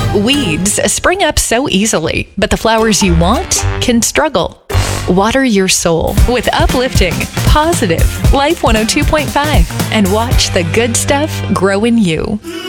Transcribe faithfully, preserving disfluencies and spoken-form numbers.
Weeds spring up so easily, but the flowers you want can struggle. Water your soul with uplifting, positive Life one oh two point five and watch the good stuff grow in you.